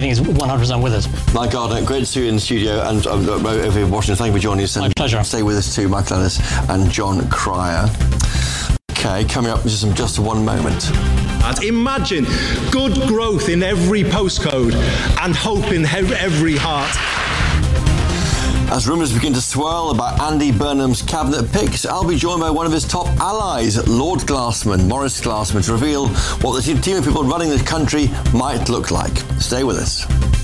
think he's 100% with us. Mike Gardner, great to see you in the studio, and over here in Washington. Thank you for joining us. My pleasure. Stay with us too, Michael Ellis and John Cryer. Okay, coming up in just one moment. Imagine good growth in every postcode and hope in every heart. As rumours begin to swirl about Andy Burnham's cabinet picks, I'll be joined by one of his top allies, Lord Glassman, Maurice Glassman, to reveal what the team of people running the country might look like. Stay with us.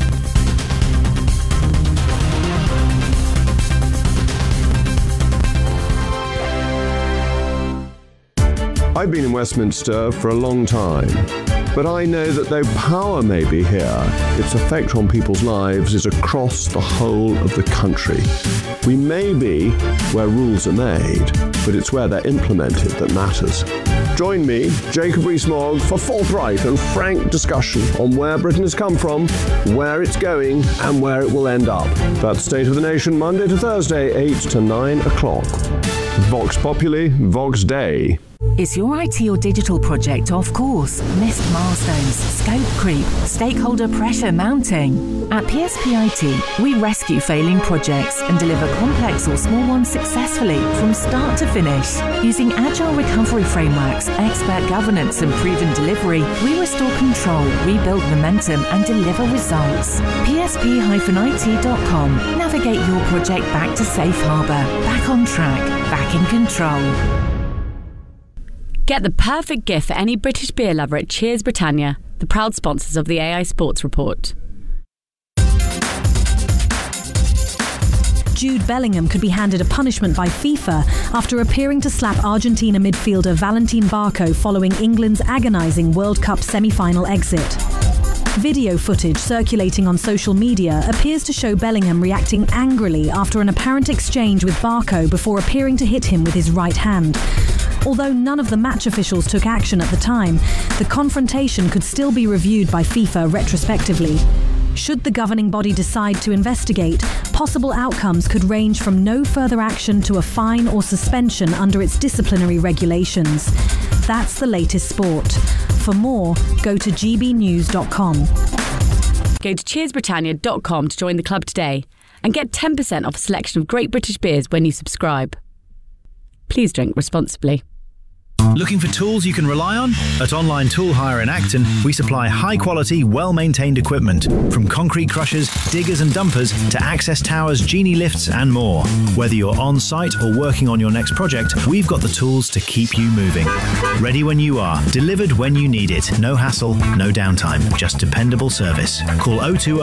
I've been in Westminster for a long time, but I know that though power may be here, its effect on people's lives is across the whole of the country. We may be where rules are made, but it's where they're implemented that matters. Join me, Jacob Rees-Mogg, for forthright and frank discussion on where Britain has come from, where it's going, and where it will end up. That's State of the Nation, Monday to Thursday, 8 to 9 o'clock. Vox Populi, Vox Dei. Is your IT or digital project off course? Missed milestones, scope creep, stakeholder pressure mounting? At PSP IT, we rescue failing projects and deliver complex or small ones successfully from start to finish. Using agile recovery frameworks, expert governance and proven delivery, we restore control, rebuild momentum and deliver results. PSP-IT.com. Navigate your project back to safe harbour, back on track, back in control. Get the perfect gift for any British beer lover at Cheers Britannia, the proud sponsors of the AI Sports Report. Jude Bellingham could be handed a punishment by FIFA after appearing to slap Argentina midfielder Valentin Barco following England's agonising World Cup semi-final exit. Video footage circulating on social media appears to show Bellingham reacting angrily after an apparent exchange with Barco before appearing to hit him with his right hand. Although none of the match officials took action at the time, the confrontation could still be reviewed by FIFA retrospectively. Should the governing body decide to investigate, possible outcomes could range from no further action to a fine or suspension under its disciplinary regulations. That's the latest sport. For more, go to gbnews.com. Go to cheersbritannia.com to join the club today and get 10% off a selection of great British beers when you subscribe. Please drink responsibly. Looking for tools you can rely on? At Online Tool Hire in Acton, we supply high-quality, well-maintained equipment, from concrete crushers, diggers and dumpers to access towers, genie lifts and more. Whether you're on-site or working on your next project, we've got the tools to keep you moving. Ready when you are, delivered when you need it. No hassle, no downtime, just dependable service. Call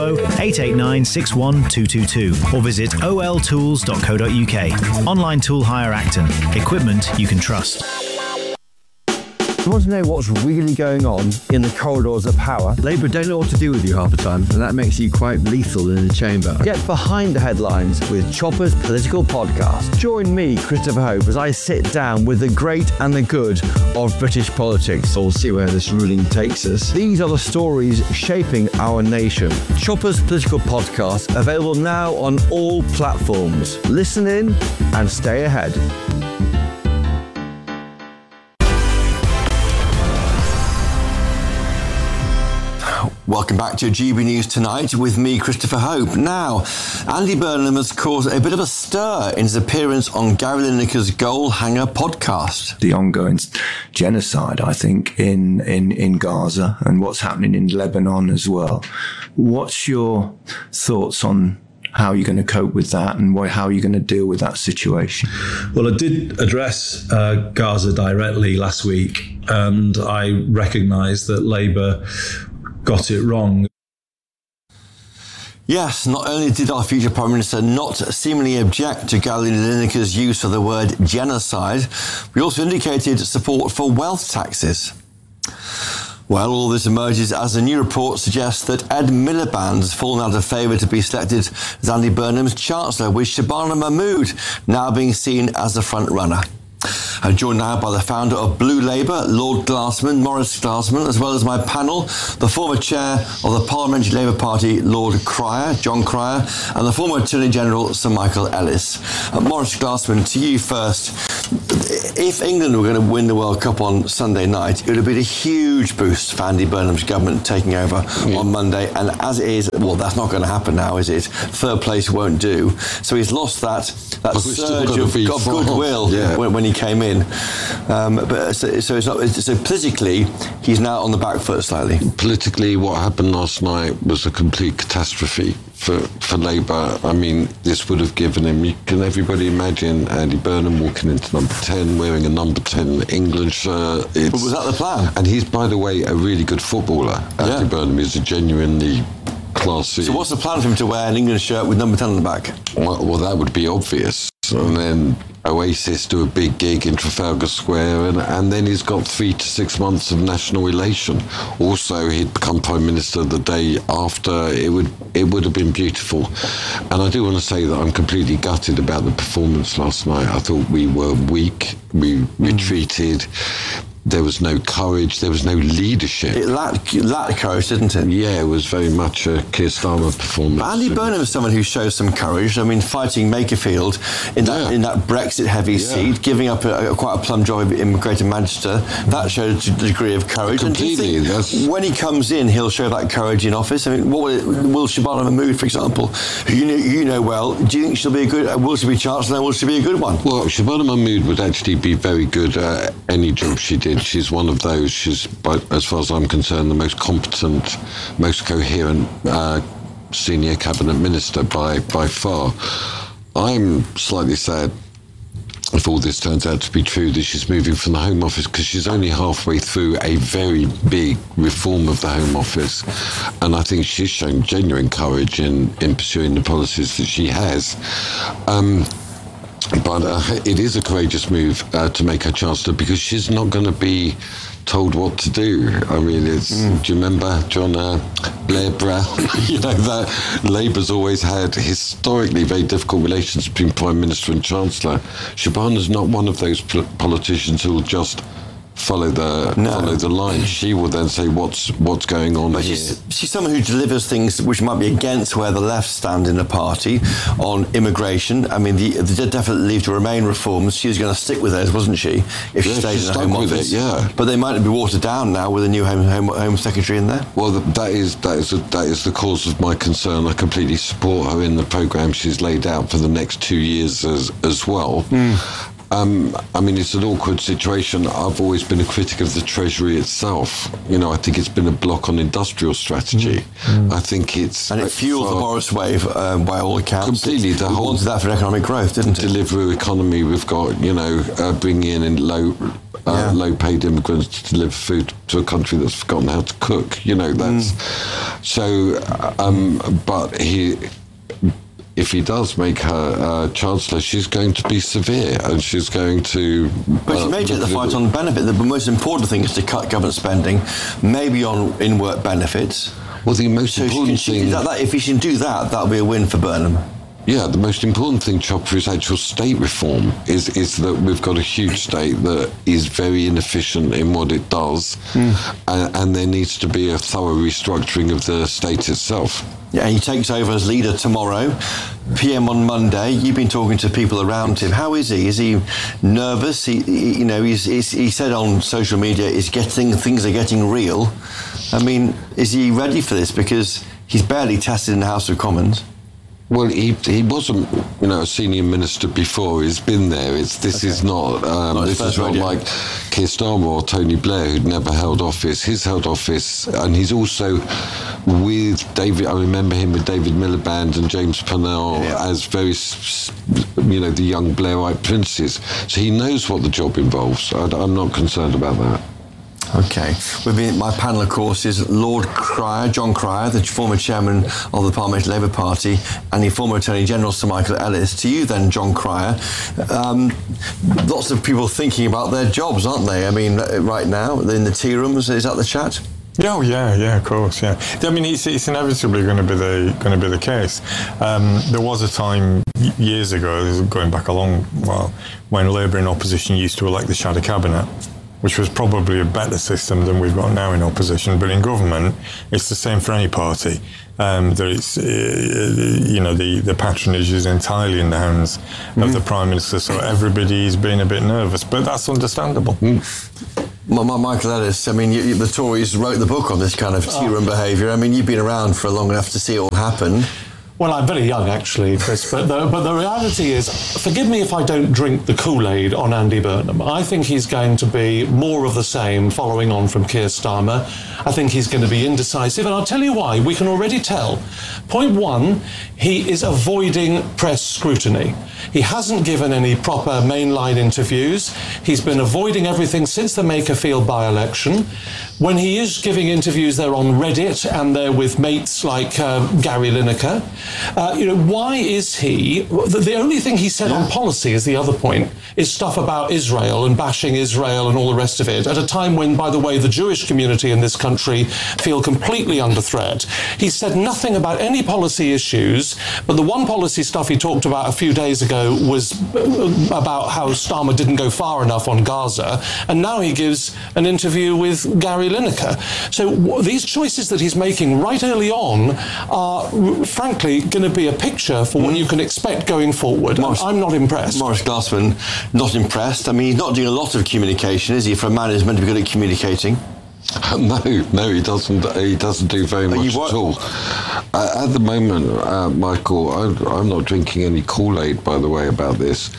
020-889-61222 or visit oltools.co.uk. Online Tool Hire Acton. Equipment you can trust. You want to know what's really going on in the corridors of power? Labour don't know what to do with you half the time, and that makes you quite lethal in the chamber. Get behind the headlines with Chopper's Political Podcast. Join me, Christopher Hope, as I sit down with the great and the good of British politics. We'll see where this ruling takes us. These are the stories shaping our nation. Chopper's Political Podcast, available now on all platforms. Listen in and stay ahead. Welcome back to GB News Tonight with me, Christopher Hope. Now, Andy Burnham has caused a bit of a stir in his appearance on Gary Lineker's Goalhanger podcast. The ongoing genocide, I think, in Gaza and what's happening in Lebanon as well. What's your thoughts on how you're going to cope with that and how you're going to deal with that situation? Well, I did address Gaza directly last week, and I recognise that Labour got it wrong. Yes, not only did our future Prime Minister not seemingly object to Gary Lineker's use of the word genocide, we also indicated support for wealth taxes. Well, all this emerges as a new report suggests that Ed Miliband has fallen out of favour to be selected as Andy Burnham's Chancellor, with Shabana Mahmood now being seen as the front runner. I'm joined now by the founder of Blue Labour, Lord Glassman, Maurice Glassman, as well as my panel, the former chair of the Parliamentary Labour Party, Lord Cryer, John Cryer, and the former Attorney General, Sir Michael Ellis. Maurice Glassman, to you first. If England were going to win the World Cup on Sunday night, it would have been a huge boost for Andy Burnham's government taking over on Monday. And as it is, well, that's not going to happen now, is it? Third place won't do. So he's lost that surge of goodwill when he came in. So politically, he's now on the back foot slightly. Politically, what happened last night was a complete catastrophe for Labour. I mean, this would have given him, can everybody imagine Andy Burnham walking into number 10, wearing a number 10 England shirt? But was that the plan? And he's, by the way, a really good footballer. Andy Burnham is a genuinely classy. So what's the plan for him to wear an England shirt with number 10 on the back? Well, that would be obvious. And then Oasis do a big gig in Trafalgar Square, and then he's got 3 to 6 months of national elation. Also, he'd become Prime Minister the day after. It would have been beautiful. And I do want to say that I'm completely gutted about the performance last night. I thought we were weak. We retreated. There was no courage. There was no leadership. It lacked courage, didn't it? Yeah, it was very much a Keir Starmer performance. But Andy Burnham is someone who shows some courage. I mean, fighting Makerfield in that Brexit-heavy seat, giving up quite a plum job in Greater Manchester, that showed a degree of courage. Completely. And do you think when he comes in, he'll show that courage in office? I mean, will Shabana Mahmood, for example, who you know well, do you think she'll be will she be Chancellor, and will she be a good one? Well, Shabana Mahmood would actually be very good at any job she did. She's one of those. She's, as far as I'm concerned, the most competent, most coherent senior cabinet minister by far. I'm slightly sad, if all this turns out to be true, that she's moving from the Home Office, because she's only halfway through a very big reform of the Home Office, and I think she's shown genuine courage in pursuing the policies that she has. But it is a courageous move to make her Chancellor, because she's not going to be told what to do. I mean, do you remember John Blair Brown? You know, that Labour's always had historically very difficult relations between Prime Minister and Chancellor. Shabana's not one of those politicians who will just follow the line. She will then say what's going on here. She's someone who delivers things which might be against where the left stand in the party on immigration. I mean, the definite leave to remain reforms, she was going to stick with those, wasn't she? If she stayed in the Home Office. But they might be watered down now with a new Home Secretary in there. Well, that is the cause of my concern. I completely support her in the programme she's laid out for the next 2 years as well. I mean, it's an awkward situation. I've always been a critic of the Treasury itself. You know, I think it's been a block on industrial strategy. I think it's... And it fueled the Boris wave, by all accounts. Completely. We wanted that for economic growth, didn't it? Deliveroo economy, we've got, bringing in low-paid immigrants to deliver food to a country that's forgotten how to cook. You know, that's... So, but if he does make her Chancellor, she's going to be severe, and she's going to... But she may take the fight on benefit. The most important thing is to cut government spending, maybe on in-work benefits. Well, the most important thing... if he can do that, that'll be a win for Burnham. Yeah, the most important thing, Chopper, is actual state reform, is that we've got a huge state that is very inefficient in what it does, and there needs to be a thorough restructuring of the state itself. Yeah, he takes over as leader tomorrow, PM on Monday. You've been talking to people around him. How is he? Is he nervous? He said on social media, things are getting real. I mean, is he ready for this? Because he's barely tested in the House of Commons. Well, he wasn't, a senior minister before. He's been there. This is not like Keir Starmer or Tony Blair, who'd never held office. He's held office, and he's also with David. I remember him with David Miliband and James Purnell as very, the young Blairite princes. So he knows what the job involves. I'm not concerned about that. Okay. My panel, of course, is Lord Cryer, John Cryer, the former chairman of the Parliamentary Labour Party, and the former Attorney General, Sir Michael Ellis. To you then, John Cryer, lots of people thinking about their jobs, aren't they? I mean, right now, in the tea rooms, is that the chat? Oh yeah, of course, yeah. I mean, it's inevitably going to be the case. There was a time, years ago, going back a long while, when Labour in opposition used to elect the shadow cabinet, which was probably a better system than we've got now in opposition. But in government, it's the same for any party. That it's, the patronage is entirely in the hands of the Prime Minister, so everybody's been a bit nervous, but that's understandable. Michael Ellis, I mean, the Tories wrote the book on this kind of tea room behaviour. I mean, you've been around for long enough to see it all happen. Well, I'm very young, actually, Chris, but the reality is, forgive me if I don't drink the Kool-Aid on Andy Burnham. I think he's going to be more of the same following on from Keir Starmer. I think he's going to be indecisive, and I'll tell you why. We can already tell. Point one, he is avoiding press scrutiny. He hasn't given any proper mainline interviews. He's been avoiding everything since the Makerfield by-election. When he is giving interviews, they're on Reddit and they're with mates like Gary Lineker. Why is he... The only thing he said on policy, is the other point, is stuff about Israel and bashing Israel and all the rest of it, at a time when, by the way, the Jewish community in this country feel completely under threat. He said nothing about any policy issues, but the one policy stuff he talked about a few days ago was about how Starmer didn't go far enough on Gaza, and now he gives an interview with Gary Lineker. So these choices that he's making right early on are, frankly, going to be a picture for what you can expect going forward. I'm not impressed. Maurice Glasman, not impressed. I mean, he's not doing a lot of communication, is he, for a man who's meant to be good at communicating? No, he doesn't. He doesn't do very much at all. At the moment, Michael, I'm not drinking any Kool-Aid, by the way, about this.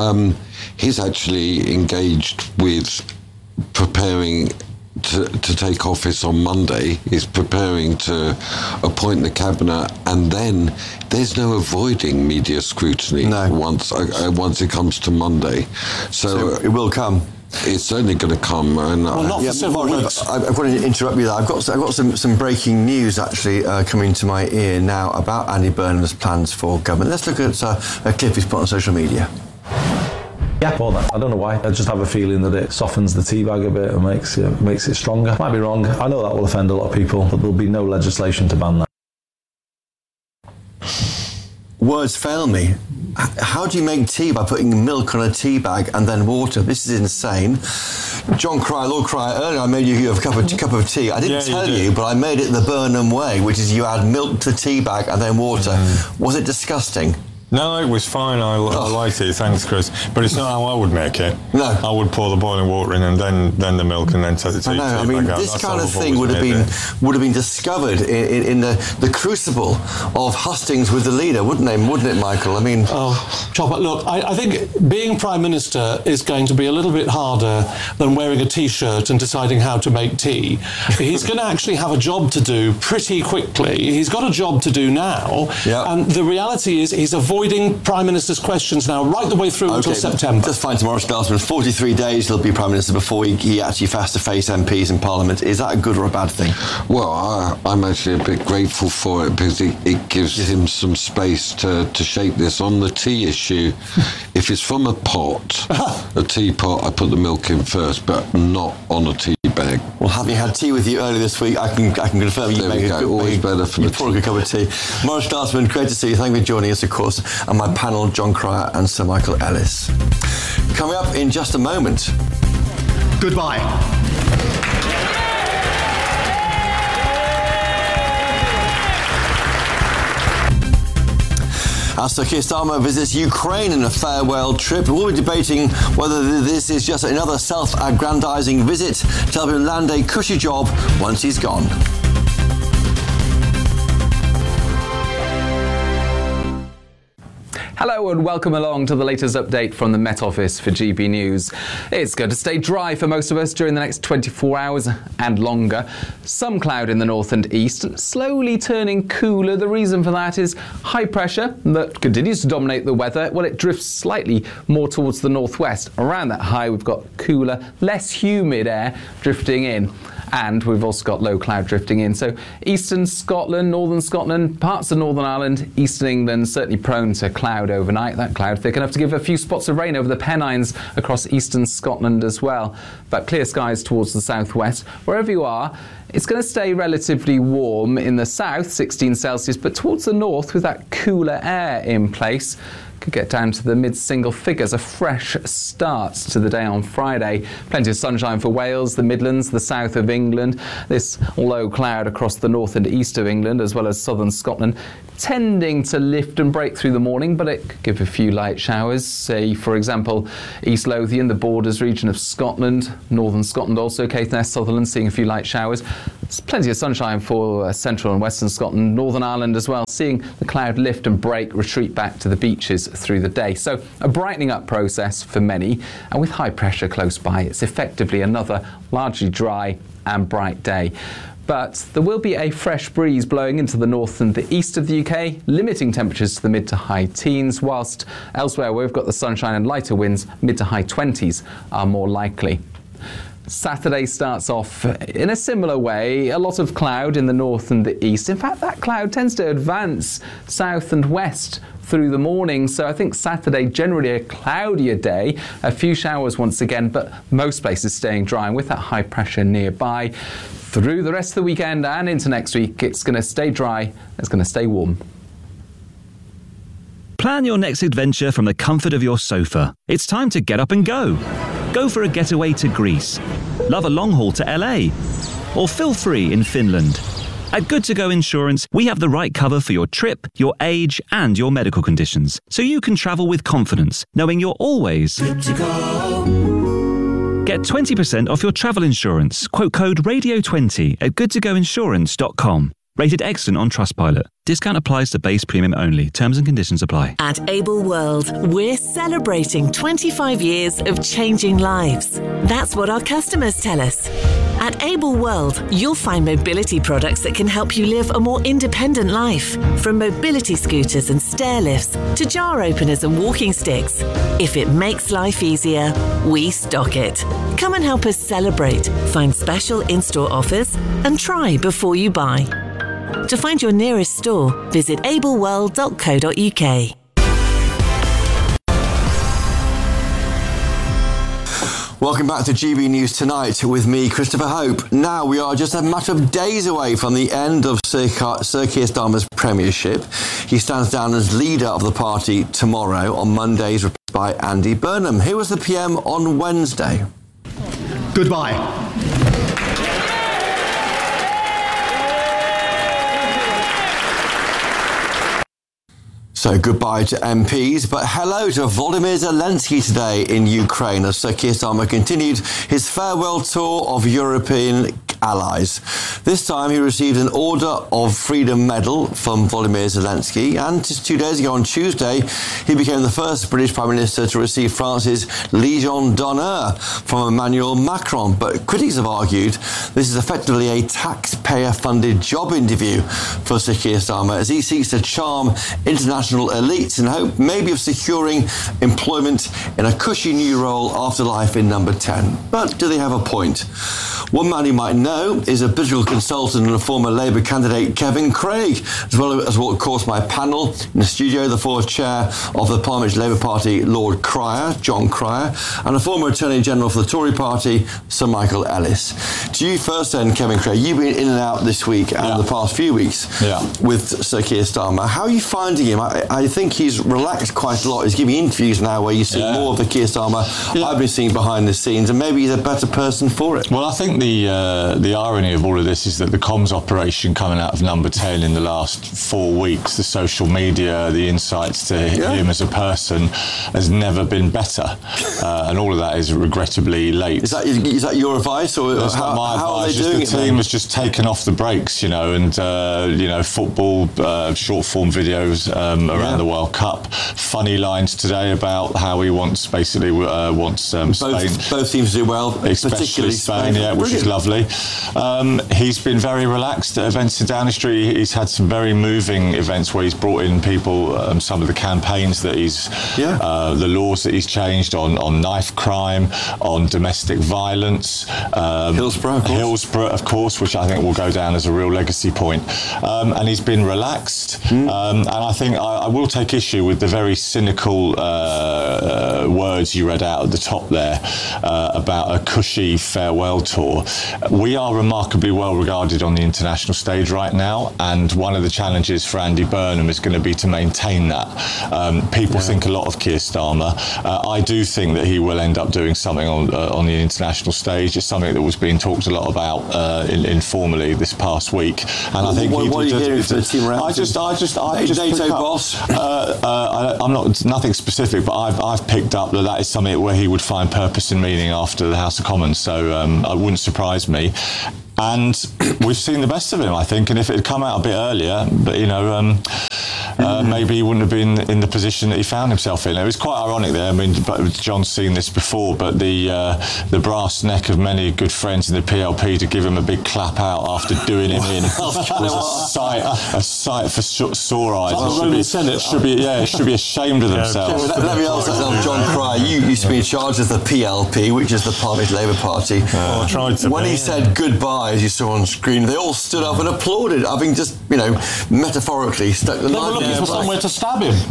He's actually engaged with preparing to take office on Monday. He's preparing to appoint the cabinet, and then there's no avoiding media scrutiny once it comes to Monday. So it will come. It's certainly going to come. And I've got to interrupt you there. I've got some breaking news actually coming to my ear now about Andy Burnham's plans for government. Let's look at a clip he's put on social media. Yeah, well, I don't know why. I just have a feeling that it softens the tea bag a bit and makes it stronger. Might be wrong. I know that will offend a lot of people, but there'll be no legislation to ban that. Words fail me. How do you make tea by putting milk on a tea bag and then water? This is insane. John Cryer, Lord Cryer, earlier I made you a cup of tea. I didn't tell you, but I made it the Burnham way, which is you add milk to the tea bag and then water. Was it disgusting? No, it was fine. I liked it. Thanks, Chris. But it's not how I would make it. No. I would pour the boiling water in and then the milk and then take the tea bag out. I mean, this kind of thing would have been discovered in the crucible of hustings with the leader, wouldn't it, Michael? I mean... Chopper, look, I think being Prime Minister is going to be a little bit harder than wearing a T-shirt and deciding how to make tea. He's going to actually have a job to do pretty quickly. He's got a job to do now. Yep. And the reality is he's avoiding Prime Minister's questions now right the way through until September. Just fine to Maurice Glasman. 43 days he'll be Prime Minister before he actually has to face MPs in Parliament. Is that a good or a bad thing? Well, I'm actually a bit grateful for it because it gives him some space to shape this. On the tea issue, if it's from a pot, a teapot, I put the milk in first, but not on a tea bag. Well, having had tea with you earlier this week, I can confirm you make a good always better for the pour a good cup of tea. Maurice Glasman, great to see you. Thank you for joining us, of course, and my panel, John Cryer and Sir Michael Ellis. Coming up in just a moment. Goodbye. As Sir Keir Starmer visits Ukraine in a farewell trip, we'll be debating whether this is just another self-aggrandising visit to help him land a cushy job once he's gone. Hello and welcome along to the latest update from the Met Office for GB News. It's going to stay dry for most of us during the next 24 hours and longer. Some cloud in the north and east, slowly turning cooler. The reason for that is high pressure that continues to dominate the weather. Well, it drifts slightly more towards the northwest. Around that high, we've got cooler, less humid air drifting in. And we've also got low cloud drifting in. So eastern Scotland, northern Scotland, parts of Northern Ireland, eastern England, certainly prone to cloud overnight. That cloud thick enough to give a few spots of rain over the Pennines across eastern Scotland as well. But clear skies towards the southwest. Wherever you are, it's going to stay relatively warm in the south, 16 Celsius, but towards the north with that cooler air in place, could get down to the mid-single figures. A fresh start to the day on Friday. Plenty of sunshine for Wales, the Midlands, the south of England. This low cloud across the north and east of England, as well as southern Scotland, tending to lift and break through the morning, but it could give a few light showers. Say, for example, East Lothian, the Borders region of Scotland, northern Scotland also, Caithness, Sutherland, seeing a few light showers. There's plenty of sunshine for central and western Scotland, Northern Ireland as well, seeing the cloud lift and break, retreat back to the beaches through the day. So a brightening up process for many, and with high pressure close by, it's effectively another largely dry and bright day. But there will be a fresh breeze blowing into the north and the east of the UK, limiting temperatures to the mid to high teens, whilst elsewhere where we've got the sunshine and lighter winds, mid to high 20s are more likely. Saturday starts off in a similar way, a lot of cloud in the north and the east. In fact, that cloud tends to advance south and west through the morning, so I think Saturday generally a cloudier day, a few showers once again, but most places staying dry, and with that high pressure nearby through the rest of the weekend and into next week, it's going to stay dry, it's going to stay warm. Plan your next adventure from the comfort of your sofa. It's time to get up and go. Go for a getaway to Greece. Love a long haul to LA. Or feel free in Finland. At Good To Go Insurance, we have the right cover for your trip, your age, and your medical conditions, so you can travel with confidence, knowing you're always good to go. Get 20% off your travel insurance. Quote code RADIO20 at goodtogoinsurance.com. Rated excellent on Trustpilot. Discount applies to base premium only. Terms and conditions apply. At Able World, we're celebrating 25 years of changing lives. That's what our customers tell us. At Able World, you'll find mobility products that can help you live a more independent life. From mobility scooters and stair lifts to jar openers and walking sticks. If it makes life easier, we stock it. Come and help us celebrate. Find special in-store offers and try before you buy. To find your nearest store, visit ableworld.co.uk. Welcome back to GB News Tonight with me, Christopher Hope. Now we are just a matter of days away from the end of Sir Keir Starmer's premiership. He stands down as leader of the party tomorrow. On Mondays, replaced by Andy Burnham. Here was the PM on Wednesday. Goodbye. So goodbye to MPs, but hello to Volodymyr Zelensky today in Ukraine as Sir Keir Starmer continued his farewell tour of European allies. This time he received an Order of Freedom Medal from Volodymyr Zelensky, and just 2 days ago on Tuesday he became the first British Prime Minister to receive France's Légion d'honneur from Emmanuel Macron. But critics have argued this is effectively a taxpayer-funded job interview for Sir Keir Starmer as he seeks to charm international elites in hope maybe of securing employment in a cushy new role after life in number 10. But do they have a point? One man you might know is a political consultant and a former Labour candidate, Kevin Craig, as well as what, of course, my panel in the studio, the former chair of the Parliamentary Labour Party, Lord Cryer, John Cryer, and a former Attorney General for the Tory Party, Sir Michael Ellis. To you first then, Kevin Craig, you've been in and out this week and the past few weeks with Sir Keir Starmer. How are you finding him? I think he's relaxed quite a lot. He's giving interviews now where you see more of the Keir Starmer I've been seeing behind the scenes, and maybe he's a better person for it. Well, I think the irony of all of this is that the comms operation coming out of number 10 in the last 4 weeks, the social media, the insights to him as a person has never been better. And all of that is regrettably late. Is that your advice, or that's how, not my how advice. are they doing the team has just taken off the brakes, and football, short form videos around the World Cup. Funny lines today about how he wants Spain. Both teams do well, especially Spain, which is lovely. He's been very relaxed at events in Downing Street. He's had some very moving events where he's brought in people, some of the campaigns that the laws that he's changed on knife crime, on domestic violence. Hillsborough, of course, which I think will go down as a real legacy point. And he's been relaxed. And I think I will take issue with the very cynical words you read out at the top there about a cushy farewell tour. before. We are remarkably well regarded on the international stage right now, and one of the challenges for Andy Burnham is going to be to maintain that. People think a lot of Keir Starmer. I do think that he will end up doing something on the international stage. It's something that was being talked a lot about informally this past week, and I think what are you hearing from the team around? I just NATO boss. I'm not nothing specific, but I've picked up that is something where he would find purpose and meaning after the House of Commons. So it wouldn't surprise me. And we've seen the best of him, I think. And if it had come out a bit earlier, but maybe he wouldn't have been in the position that he found himself in. It was quite ironic there. I mean, John's seen this before, but the brass neck of many good friends in the PLP to give him a big clap out after doing him in was a sight for sore eyes. Should be ashamed of themselves. Let me ask John Cryer. You used to be in charge of the PLP, which is the Parliamentary Labour Party. I tried to. When he said goodbye, as you saw on screen, they all stood up and applauded, having just, metaphorically stuck the knife in. They were looking for somewhere to stab him.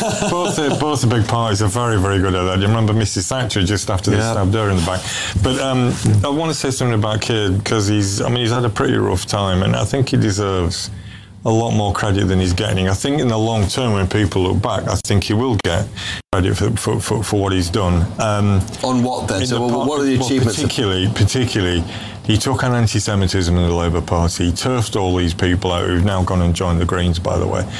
both the big parties are very, very good at that. You remember Mrs. Thatcher just after they stabbed her in the back. But I want to say something about Keir, because he's had a pretty rough time, and I think he deserves a lot more credit than he's getting. I think in the long term, when people look back, I think he will get credit for what he's done. On what then? So what are the achievements? Particularly, he took on anti-Semitism in the Labour Party. He turfed all these people out who've now gone and joined the Greens, by the way,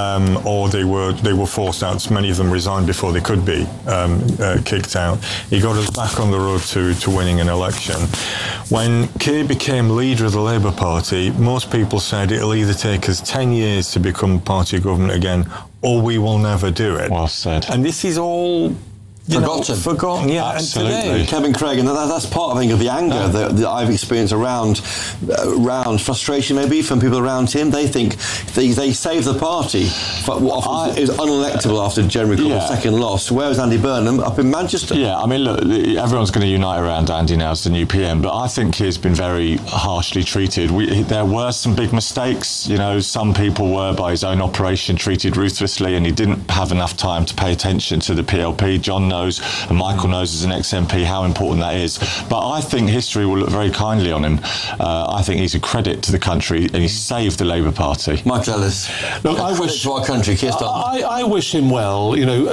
or they were forced out. Many of them resigned before they could be kicked out. He got us back on the road to winning an election. When Keir became leader of the Labour Party, most people said it'll either take us 10 years to become party government again, or we will never do it. Well said. And this is all forgotten, yeah. Absolutely. And today, Kevin Craig, and that's part, I think, of the anger that I've experienced around frustration, maybe, from people around him. They think they saved the party. It was unelectable after Jeremy Corbyn's second loss, whereas Andy Burnham up in Manchester. Yeah, I mean, look, everyone's going to unite around Andy now as the new PM, but I think he's been very harshly treated. There were some big mistakes. Some people were, by his own operation, treated ruthlessly, and he didn't have enough time to pay attention to the PLP. John knows, and Michael knows as an ex-MP how important that is. But I think history will look very kindly on him. I think he's a credit to the country, and he saved the Labour Party. Michael Ellis, look, I wish to our country, Keir Starmer. I wish him well.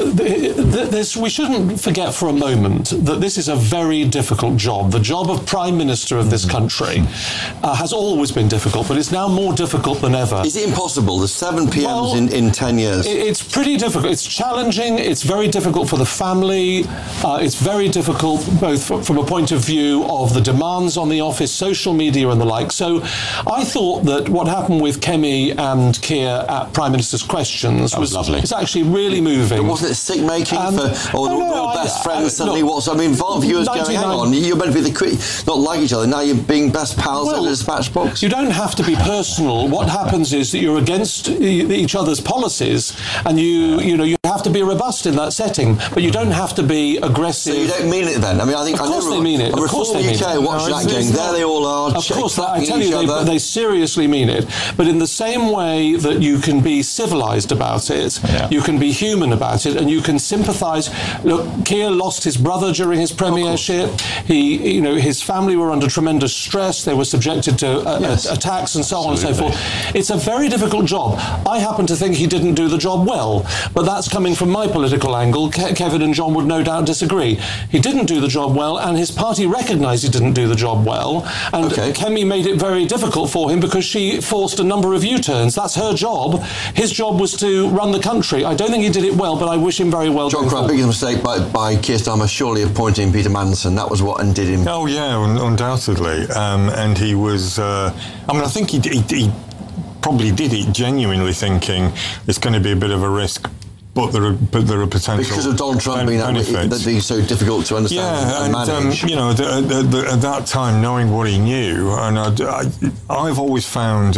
We shouldn't forget for a moment that this is a very difficult job. The job of Prime Minister of this country has always been difficult, but it's now more difficult than ever. Is it impossible? There's 7 PMs in 10 years. It's pretty difficult. It's challenging. It's very difficult for the family. It's very difficult both from a point of view of the demands on the office, social media and the like. So I thought that what happened with Kemi and Keir at Prime Minister's Questions was lovely. It's actually really moving. But wasn't it sick-making for best friends suddenly? Viewers going, hang on, you're meant to be not like each other, now you're being best pals in the dispatch box? You don't have to be personal. What happens is that you're against each other's policies, and you have to be robust in that setting, but you don't have to be aggressive. So you don't mean it then? I mean, I think of course they mean it. Of course they mean it. Watch that going, there they all are. Of course, I tell you, they seriously mean it. But in the same way that you can be civilised about it, you can be human about it, and you can sympathise. Look, Keir lost his brother during his premiership. His family were under tremendous stress. They were subjected to attacks and so on and so forth. It's a very difficult job. I happen to think he didn't do the job well, but that's coming from my political angle. Kevin and John would no doubt disagree. He didn't do the job well, and his party recognised he didn't do the job well, and Kemi made it very difficult for him because she forced a number of U-turns. That's her job. His job was to run the country. I don't think he did it well, but I wish him very well. John Cryer, biggest mistake by Keir Starmer surely appointing Peter Mandelson. That was what undid him. Oh yeah, undoubtedly. And he was. I think he probably did it genuinely thinking it's going to be a bit of a risk. But there are potential because of Donald Trump being so difficult to understand and manage. At that time, knowing what he knew, and I've always found.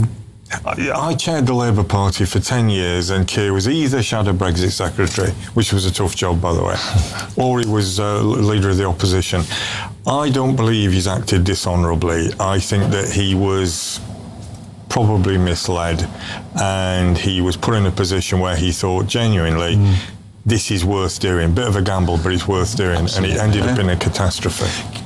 I chaired the Labour Party for 10 years, and Keir was either Shadow Brexit Secretary, which was a tough job, by the way, or he was Leader of the Opposition. I don't believe he's acted dishonourably. I think that he was probably misled, and he was put in a position where he thought genuinely this is worth doing. Bit of a gamble, but it's worth doing. Absolutely. And it ended up in a catastrophe.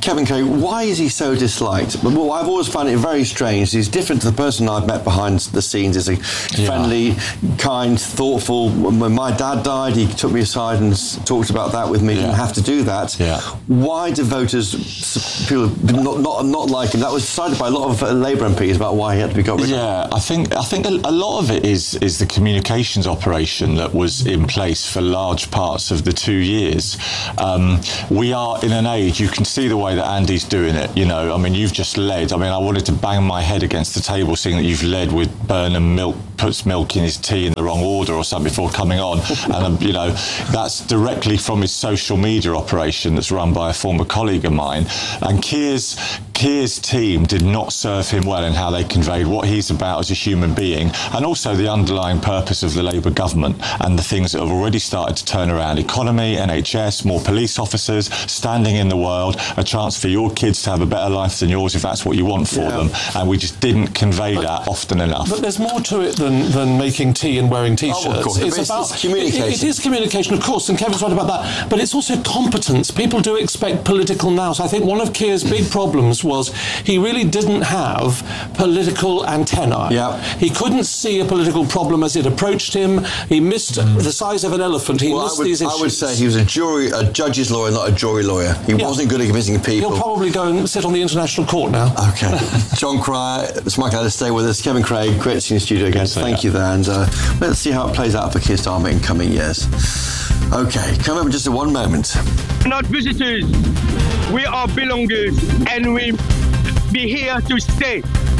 Kevin Craig, why is he so disliked? Well, I've always found it very strange. He's different to the person I've met behind the scenes. He's a friendly, kind, thoughtful. When my dad died, he took me aside and talked about that with me. He didn't have to do that. Yeah. Why do voters feel not like him? That was decided by a lot of Labour MPs about why he had to be got rid of. Yeah, I think a lot of it is the communications operation that was in place for large parts of the 2 years. We are in an age, you can see the way that Andy's doing it, you know. I mean, you've just led. I mean, I wanted to bang my head against the table seeing that you've led with Burnham puts milk in his tea in the wrong order or something before coming on. And, you know, that's directly from his social media operation that's run by a former colleague of mine. And Keir's team did not serve him well in how they conveyed what he's about as a human being, and also the underlying purpose of the Labour government and the things that have already started to turn around: economy, NHS, more police officers, standing in the world, a chance for your kids to have a better life than yours if that's what you want for them. And we just didn't convey that often enough. But there's more to it than making tea and wearing T-shirts. Oh, of course. It's about communication. It is communication, of course, and Kevin's right about that. But it's also competence. People do expect political nous. I think one of Keir's big problems was he really didn't have political antennae. Yeah. He couldn't see a political problem as it approached him. He missed the size of an elephant. He missed these issues. I would say he was a judge's lawyer, not a jury lawyer. He wasn't good at convincing people. He'll probably go and sit on the international court now. Okay. John Cryer, it's Michael Ellis, stay with us. Kevin Craig, great to see you in the studio again. Thank you there. And let's see how it plays out for Keir Starmer in coming years. Okay, come up in just one moment. We're not visitors. We are belongers, and we be here to stay.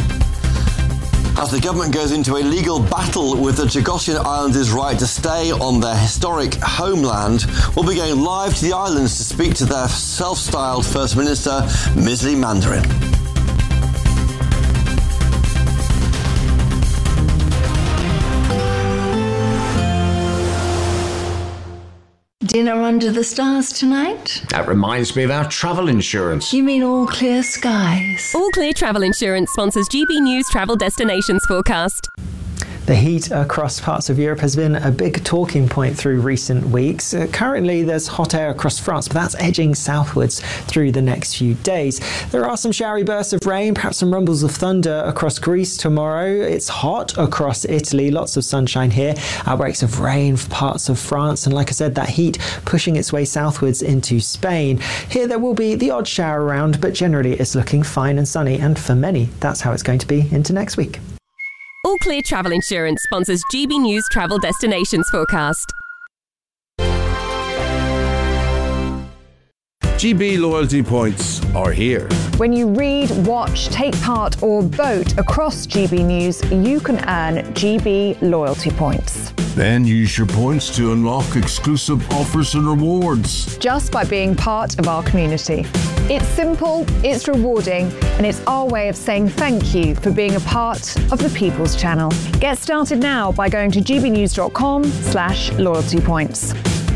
As the government goes into a legal battle with the Chagosian Islanders' right to stay on their historic homeland, we'll be going live to the islands to speak to their self-styled First Minister, Misli Mandarin. Dinner under the stars tonight? That reminds me of our travel insurance. You mean All Clear Skies? All Clear Travel Insurance sponsors GB News Travel Destinations Forecast. The heat across parts of Europe has been a big talking point through recent weeks. Currently, there's hot air across France, but that's edging southwards through the next few days. There are some showery bursts of rain, perhaps some rumbles of thunder across Greece tomorrow. It's hot across Italy, lots of sunshine here. Outbreaks of rain for parts of France, and like I said, that heat pushing its way southwards into Spain. Here there will be the odd shower around, but generally it's looking fine and sunny, and for many, that's how it's going to be into next week. All Clear Travel Insurance sponsors GB News Travel Destinations Forecast. GB loyalty points are here. When you read, watch, take part or vote across GB News, you can earn GB loyalty points. Then use your points to unlock exclusive offers and rewards. Just by being part of our community. It's simple, it's rewarding, and it's our way of saying thank you for being a part of the People's Channel. Get started now by going to gbnews.com/loyalty points.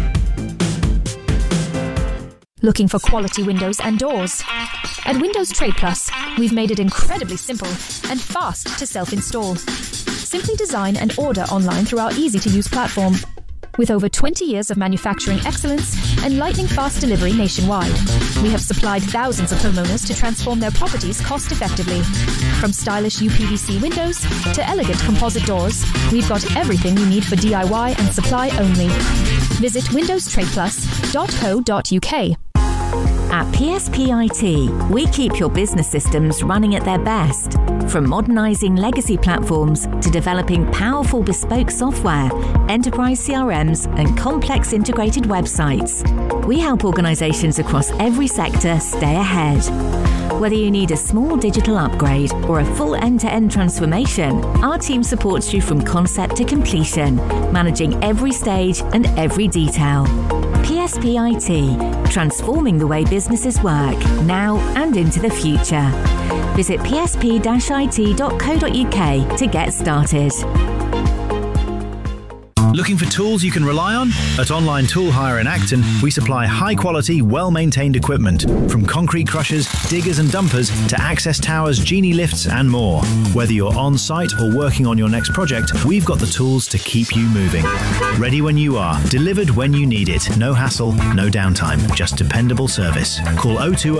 Looking for quality windows and doors? At Windows Trade Plus, we've made it incredibly simple and fast to self-install. Simply design and order online through our easy-to-use platform. With over 20 years of manufacturing excellence and lightning-fast delivery nationwide, we have supplied thousands of homeowners to transform their properties cost-effectively. From stylish UPVC windows to elegant composite doors, we've got everything you need for DIY and supply only. Visit windowstradeplus.co.uk. At PSPIT, we keep your business systems running at their best. From modernising legacy platforms to developing powerful bespoke software, enterprise CRMs and complex integrated websites, we help organisations across every sector stay ahead. Whether you need a small digital upgrade or a full end-to-end transformation, our team supports you from concept to completion, managing every stage and every detail. PSPIT, transforming the way businesses work, now and into the future. Visit psp-it.co.uk to get started. Looking for tools you can rely on? At Online Tool Hire in Acton, we supply high-quality, well-maintained equipment, from concrete crushers, diggers and dumpers to access towers, genie lifts and more. Whether you're on-site or working on your next project, we've got the tools to keep you moving. Ready when you are, delivered when you need it. No hassle, no downtime, just dependable service. Call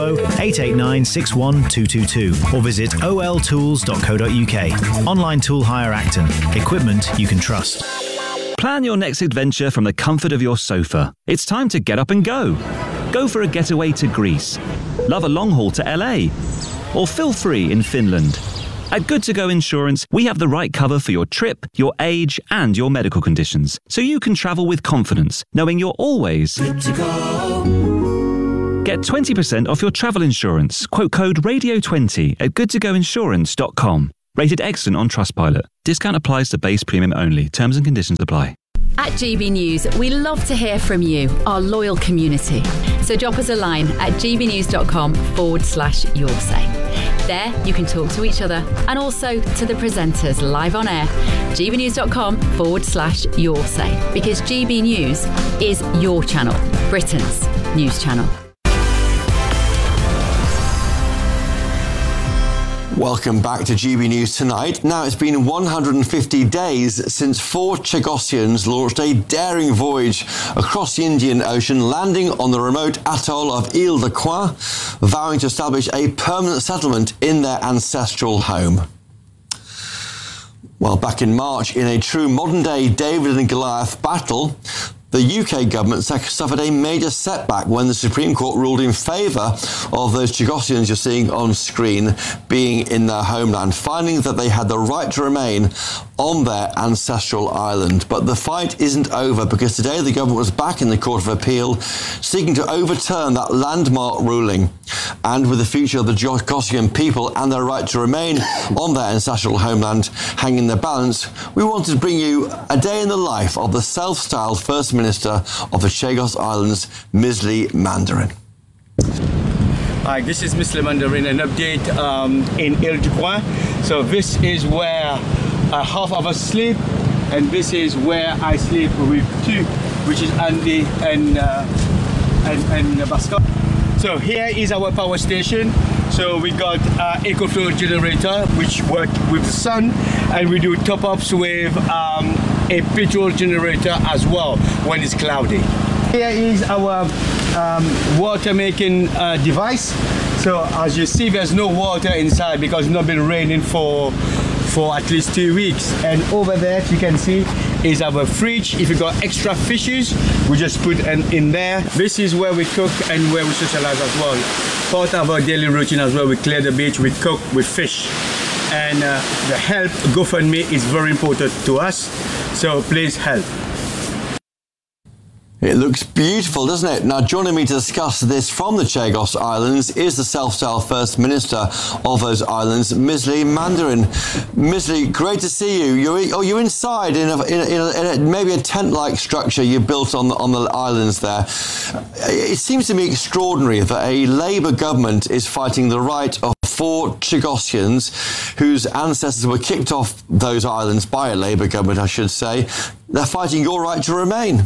020-889-61222 or visit oltools.co.uk. Online Tool Hire Acton. Equipment you can trust. Plan your next adventure from the comfort of your sofa. It's time to get up and go. Go for a getaway to Greece. Love a long haul to LA. Or feel free in Finland. At Good To Go Insurance, we have the right cover for your trip, your age, and your medical conditions, so you can travel with confidence, knowing you're always good to go. Get 20% off your travel insurance. Quote code RADIO20 at goodtogoinsurance.com. Rated excellent on Trustpilot. Discount applies to base premium only. Terms and conditions apply. At GB News, we love to hear from you, our loyal community. So drop us a line at gbnews.com/yoursay. There, you can talk to each other and also to the presenters live on air. gbnews.com/yoursay. Because GB News is your channel, Britain's news channel. Welcome back to GB News Tonight. Now, it's been 150 days since 4 Chagossians launched a daring voyage across the Indian Ocean, landing on the remote atoll of Île de Coin, vowing to establish a permanent settlement in their ancestral home. Well, back in March, in a true modern-day David and Goliath battle, the UK government suffered a major setback when the Supreme Court ruled in favour of those Chagossians you're seeing on screen being in their homeland, finding that they had the right to remain on their ancestral island. But the fight isn't over, because today the government was back in the Court of Appeal seeking to overturn that landmark ruling. And with the future of the Chagossian people and their right to remain on their ancestral homeland hanging in the balance, we wanted to bring you a day in the life of the self-styled First Minister of the Chagos Islands, Misli Mandarin. Hi, this is Misli Mandarin, an update in Île de Coin. So this is where half of us sleep, and this is where I sleep with two, which is Andy and Bascom. So here is our power station. So we got EcoFlow generator, which work with the sun, and we do top-ups with a petrol generator as well when it's cloudy. Here is our water making device. So as you see, there's no water inside because it's not been raining for at least 2 weeks. And over there, you can see, is our fridge. If you got extra fishes, we just put in there. This is where we cook and where we socialize as well. Part of our daily routine as well. We clear the beach, we cook with fish. And the help GoFundMe is very important to us. So please help. It looks beautiful, doesn't it? Now, joining me to discuss this from the Chagos Islands is the self-styled First Minister of those islands, Misli Mandarin. Misli, great to see you. You're inside in a maybe a tent-like structure you built on the islands there. It seems to me extraordinary that a Labour government is fighting the right of 4 Chagossians whose ancestors were kicked off those islands by a Labour government, I should say. They're fighting your right to remain.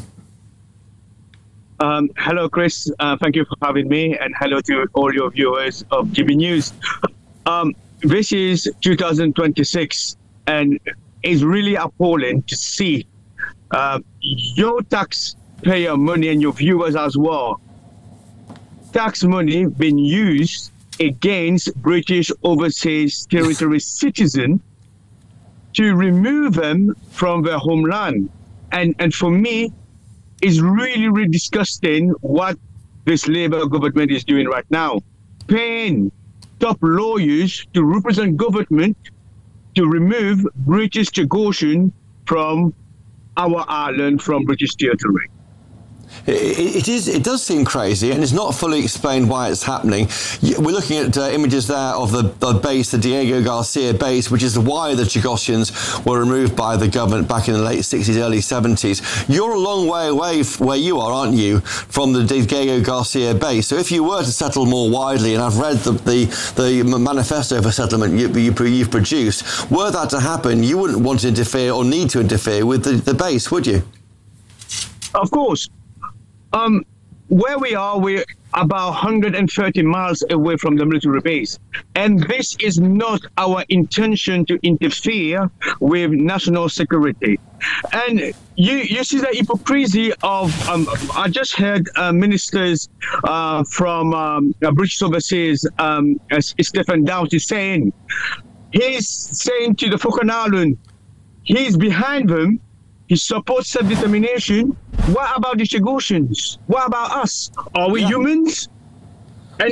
Hello, Chris. Thank you for having me, and hello to all your viewers of GB News. This is 2026, and it's really appalling to see your taxpayer money and your viewers as well. Tax money being used against British overseas territory citizens to remove them from their homeland. And for me, it's really, really disgusting what this Labour government is doing right now. Paying top lawyers to represent government to remove British Chagossian from our island, from British territory. It does seem crazy, and it's not fully explained why it's happening. We're looking at images there of the base, the Diego Garcia base, which is why the Chagosians were removed by the government back in the late 60s, early 70s. You're a long way away where you are, aren't you, from the Diego Garcia base? So if you were to settle more widely, and I've read the manifesto for settlement you've produced, were that to happen, you wouldn't want to interfere or need to interfere with the base, would you? Of course. Where we are, we're about 130 miles away from the military base. And this is not our intention to interfere with national security. And you see the hypocrisy of, I just heard ministers from British Overseas, Stephen Doughty he's saying to the Falkland Islands, he's behind them, he supports self-determination. What about the Chagosians? What about us? Are we humans? And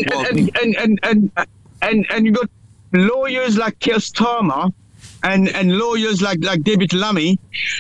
you got lawyers like Keir Starmer and lawyers like David Lammy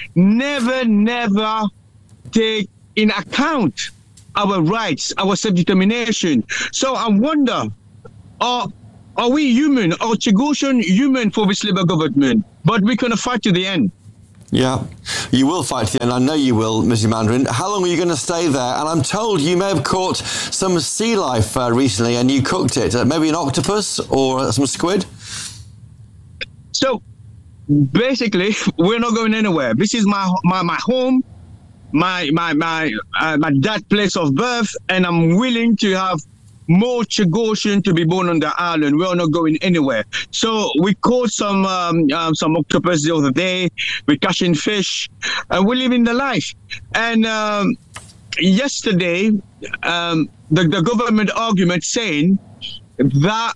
never take in account our rights, our self-determination. So I wonder, are we human? Are Chagosian human for this Labour government? But we're going to fight to the end. Yeah, you will fight to the end. I know you will, Mr. Mandarin. How long are you going to stay there? And I'm told you may have caught some sea life recently and you cooked it. Maybe an octopus or some squid? So, basically, we're not going anywhere. This is my home, my dad's place of birth, and I'm willing to have more Chagosian to be born on the island. We're not going anywhere. So we caught some octopus the other day. We're catching fish, and we're living the life. And yesterday, the government argument saying that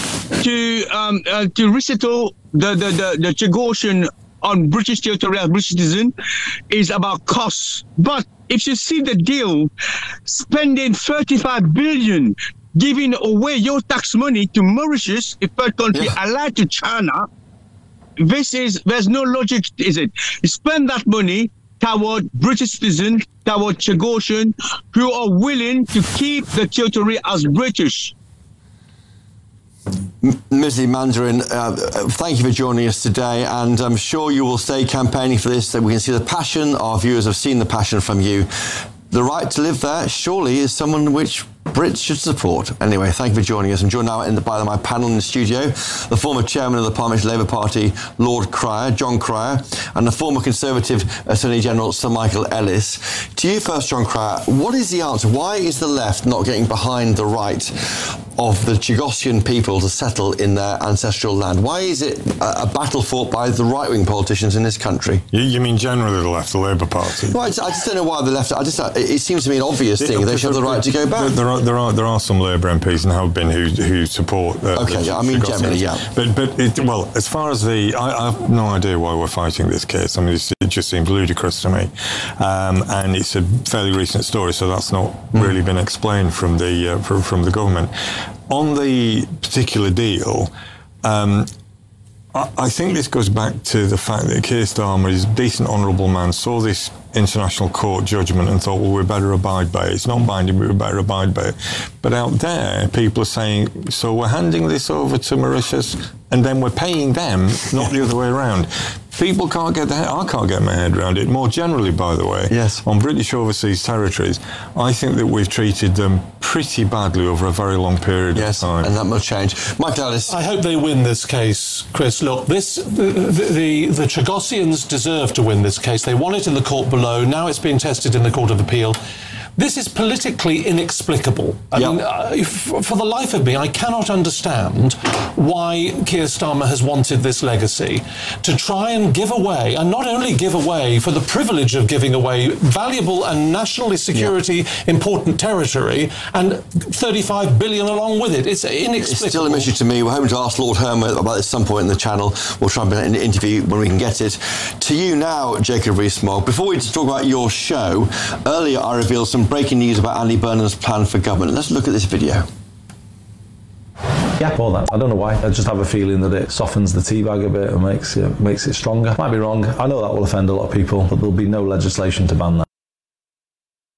to resettle the Chagosian on British territory as British citizen is about costs. But if you see the deal, spending 35 billion, giving away your tax money to Mauritius, a third country allied to China, there's no logic, is it? You spend that money toward British citizens, toward Chagosian, who are willing to keep the territory as British. Mr. Mandarin, thank you for joining us today, and I'm sure you will stay campaigning for this, so we can see the passion. Our viewers have seen the passion from you. The right to live there surely is someone which Brits should support. Anyway, thank you for joining us. I'm joined now by my panel in the studio, the former chairman of the Parliamentary Labour Party, Lord Cryer, John Cryer, and the former Conservative Attorney General, Sir Michael Ellis. To you first, John Cryer, what is the answer? Why is the left not getting behind the right of the Chagosian people to settle in their ancestral land? Why is it a battle fought by the right-wing politicians in this country? You mean generally the left, the Labour Party? Well, I just don't know why the left. It seems to me an obvious thing. They should have the right to go back. There are some Labour MPs and have been who support. I mean generally, yeah. But as far as I have no idea why we're fighting this case. I mean, it just seems ludicrous to me, and it's a fairly recent story, so that's not really been explained from the government. On the particular deal, I think this goes back to the fact that Keir Starmer is a decent, honourable man, saw this international court judgment and thought, well, we better abide by it. It's not binding, but we better abide by it. But out there, people are saying, so we're handing this over to Mauritius and then we're paying them, not the other way around. People can't get I can't get my head around it. More generally, by the way, on British overseas territories, I think that we've treated them pretty badly over a very long period of time. And that must change. Michael Ellis. I hope they win this case, Chris. Look, the Chagosians deserve to win this case. They won it in the court below. Now it's being tested in the Court of Appeal. This is politically inexplicable. I mean, for the life of me, I cannot understand why Keir Starmer has wanted this legacy to try and give away, and not only give away for the privilege of giving away valuable and nationally security important territory, and 35 billion along with it. It's inexplicable. It's still a mystery to me. We're hoping to ask Lord Hermit about this at some point in the channel. We'll try and get an interview when we can get it. To you now, Jacob Rees-Mogg. Before we talk about your show, earlier I revealed some breaking news about Andy Burnham's plan for government. Let's look at this video. Yeah, all that. I don't know why. I just have a feeling that it softens the tea bag a bit and makes it stronger. Might be wrong. I know that will offend a lot of people, but there'll be no legislation to ban that.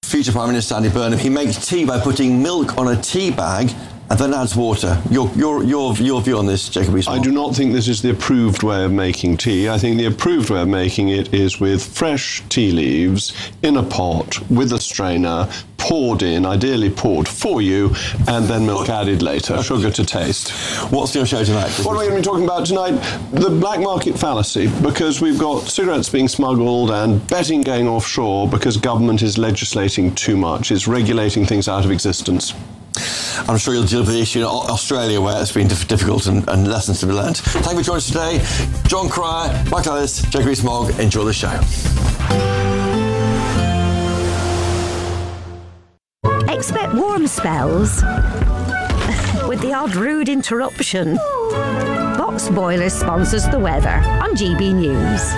future Prime Minister Andy Burnham. He makes tea by putting milk on a tea bag and then adds water. Your view on this, Jacob Rees-Mogg? I do not think this is the approved way of making tea. I think the approved way of making it is with fresh tea leaves in a pot with a strainer, poured in, ideally poured for you, and then milk added later, sugar to taste. What's your show tonight? What are we going to be talking about tonight? The black market fallacy, because we've got cigarettes being smuggled and betting going offshore because government is legislating too much, it's regulating things out of existence. I'm sure you'll deal with the issue in Australia where it's been difficult and lessons to be learned. Thank you for joining us today. John Cryer, Mike Ellis, Jacob Rees-Mogg. Enjoy the show. Expect warm spells with the odd rude interruption. Box Boilers sponsors the weather on GB News.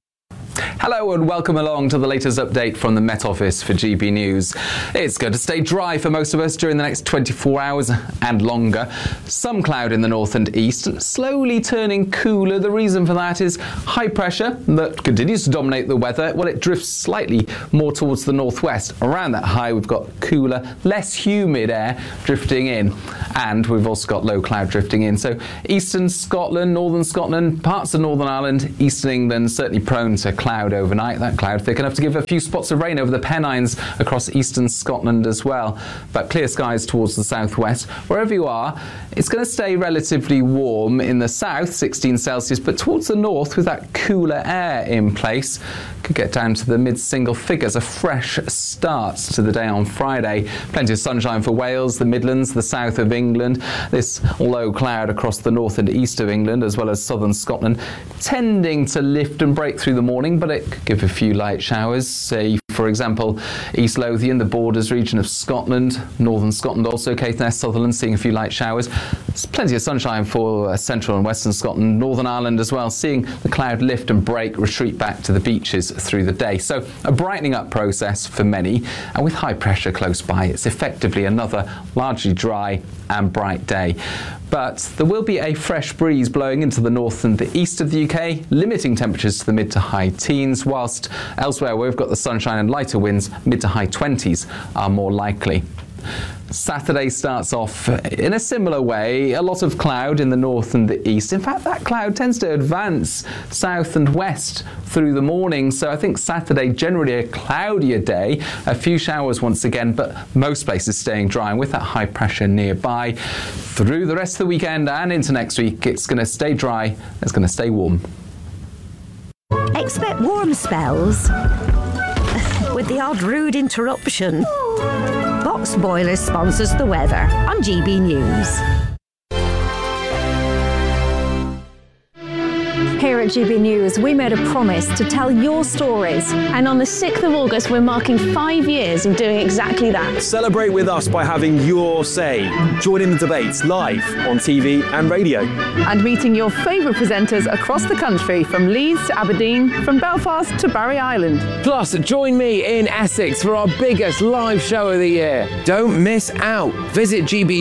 Hello and welcome along to the latest update from the Met Office for GB News. It's going to stay dry for most of us during the next 24 hours and longer. Some cloud in the north and east, slowly turning cooler. The reason for that is high pressure that continues to dominate the weather. Well, it drifts slightly more towards the northwest. Around that high, we've got cooler, less humid air drifting in, and we've also got low cloud drifting in. So eastern Scotland, northern Scotland, parts of Northern Ireland, eastern England, certainly prone to cloud overnight. That cloud thick enough to give a few spots of rain over the Pennines across eastern Scotland as well. But clear skies towards the southwest. Wherever you are, it's going to stay relatively warm in the south, 16 Celsius, but towards the north with that cooler air in place, could get down to the mid-single figures. A fresh start to the day on Friday. Plenty of sunshine for Wales, the Midlands, the south of England. This low cloud across the north and east of England, as well as southern Scotland, tending to lift and break through the morning, but it could give a few light showers. Say, for example, East Lothian, the Borders region of Scotland, northern Scotland also, Caithness, Sutherland, seeing a few light showers. There's plenty of sunshine for central and western Scotland, Northern Ireland as well, seeing the cloud lift and break, retreat back to the beaches through the day. So a brightening up process for many, and with high pressure close by, it's effectively another largely dry and bright day. But there will be a fresh breeze blowing into the north and the east of the UK, limiting temperatures to the mid to high teens, whilst elsewhere where we've got the sunshine and lighter winds, mid to high 20s are more likely. Saturday starts off in a similar way, a lot of cloud in the north and the east. In fact, that cloud tends to advance south and west through the morning, so I think Saturday generally a cloudier day, a few showers once again, but most places staying dry, and with that high pressure nearby through the rest of the weekend and into next week, it's going to stay dry, it's going to stay warm. Expect warm spells with the odd rude interruption. Box Boilers sponsors the weather on GB News. Here at GB News, we made a promise to tell your stories. And on the 6th of August, we're marking 5 years of doing exactly that. Celebrate with us by having your say. Join in the debates live on TV and radio. And meeting your favourite presenters across the country, from Leeds to Aberdeen, from Belfast to Barry Island. Plus, join me in Essex for our biggest live show of the year. Don't miss out. Visit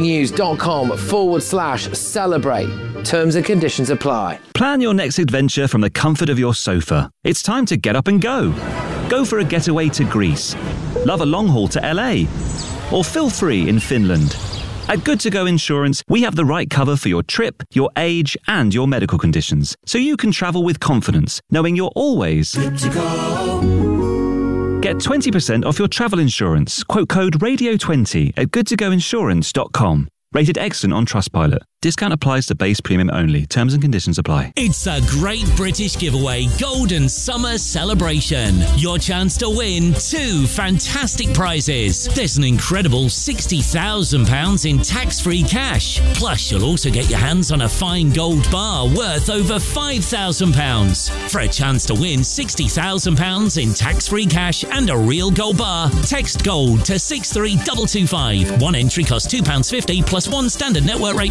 gbnews.com/celebrate. Terms and conditions apply. Plan your next adventure from the comfort of your sofa. It's time to get up and go. Go for a getaway to Greece. Love a long haul to LA. Or feel free in Finland. At Good To Go Insurance, we have the right cover for your trip, your age, and your medical conditions, so you can travel with confidence, knowing you're always good to go. Get 20% off your travel insurance. Quote code RADIO20 at goodtogoinsurance.com. Rated excellent on Trustpilot. Discount applies to base premium only. Terms and conditions apply. It's a great British giveaway Golden Summer Celebration. Your chance to win 2 fantastic prizes. There's an incredible £60,000 in tax-free cash. Plus, you'll also get your hands on a fine gold bar worth over £5,000. For a chance to win £60,000 in tax-free cash and a real gold bar, text GOLD to 63225. One entry costs £2.50 plus one standard network rate message.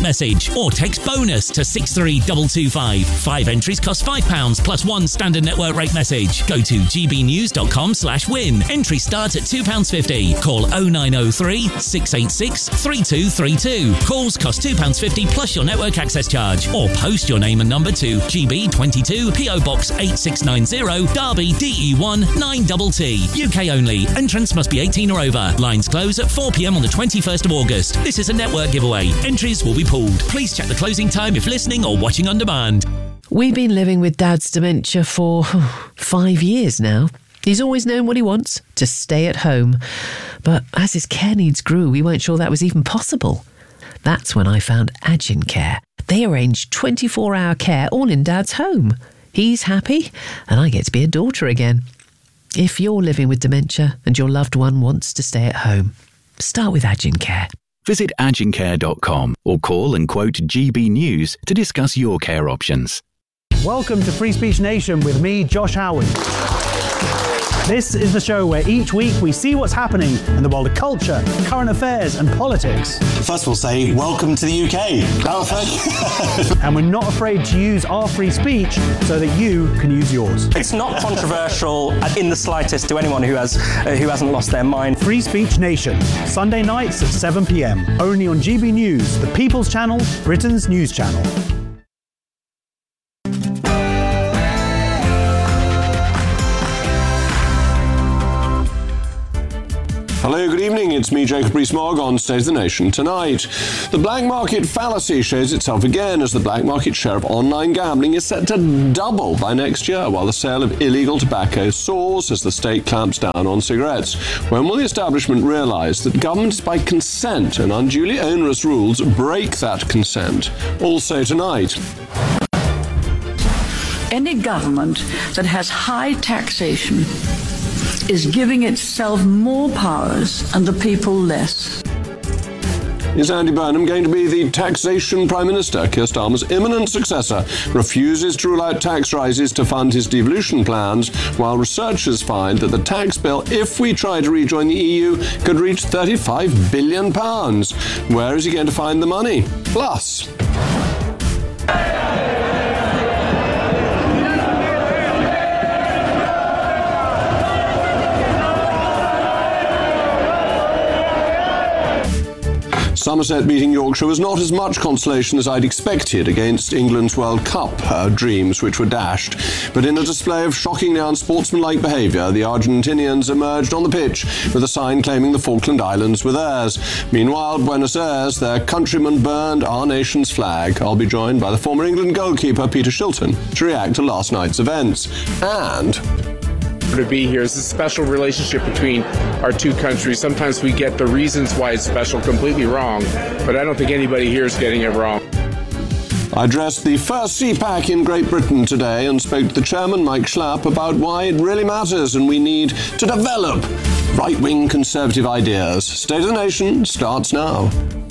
charge, or text BONUS to 63225. 5 entries cost £5 plus 1 standard network rate message. Go to gbnews.com/win. Entry starts at £2.50. Call 0903 686 3232. Calls cost £2.50 plus your network access charge. Or post your name and number to GB22 PO Box 8690 Derby DE1 9TT. UK only. Entrance must be 18 or over. Lines close at 4 p.m. on the 21st of August. This is a network giveaway. Entries will be pulled. Please check the closing time if listening or watching on demand. We've been living with Dad's dementia for 5 years now. He's always known what he wants, to stay at home. But as his care needs grew, we weren't sure that was even possible. That's when I found Agincare. They arrange 24-hour care all in Dad's home. He's happy, and I get to be a daughter again. If you're living with dementia and your loved one wants to stay at home, start with Agincare. Visit agincare.com or call and quote GB News to discuss your care options. Welcome to Free Speech Nation with me, Josh Howard. This is the show where each week we see what's happening in the world of culture, current affairs and politics. First we'll say, welcome to the UK. And we're not afraid to use our free speech so that you can use yours. It's not controversial in the slightest to anyone who hasn't lost their mind. Free Speech Nation, Sunday nights at 7 p.m. Only on GB News, the People's Channel, Britain's news channel. Hello, good evening. It's me, Jacob Rees-Mogg, on State of the Nation tonight. The black market fallacy shows itself again as the black market share of online gambling is set to double by next year, while the sale of illegal tobacco soars as the state clamps down on cigarettes. When will the establishment realise that governments by consent and unduly onerous rules break that consent? Also tonight. Any government that has high taxation is giving itself more powers and the people less. Is Andy Burnham going to be the taxation Prime Minister? Keir Starmer's imminent successor refuses to rule out tax rises to fund his devolution plans, while researchers find that the tax bill, if we try to rejoin the EU, could reach £35 billion. Where is he going to find the money? Plus... Somerset beating Yorkshire was not as much consolation as I'd expected against England's World Cup dreams, which were dashed. But in a display of shockingly unsportsmanlike behaviour, the Argentinians emerged on the pitch with a sign claiming the Falkland Islands were theirs. Meanwhile, Buenos Aires, their countrymen burned our nation's flag. I'll be joined by the former England goalkeeper Peter Shilton to react to last night's events. And... to be here is a special relationship between our two countries. Sometimes we get the reasons why it's special completely wrong, but I don't think anybody here is getting it wrong. I addressed the first CPAC in Great Britain today and spoke to the chairman, Mike Schlapp, about why it really matters and we need to develop right-wing conservative ideas. State of the Nation starts now.